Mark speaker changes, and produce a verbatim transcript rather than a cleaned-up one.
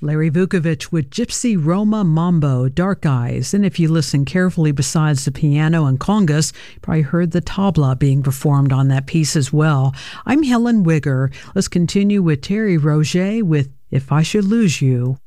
Speaker 1: Larry Vukovich with Gypsy Roma Mambo, Dark Eyes. And if you listen carefully, besides the piano and congas, you probably heard the tabla being performed on that piece as well. I'm Helen Wigger. Let's continue with Terry Roget with If I Should Lose You.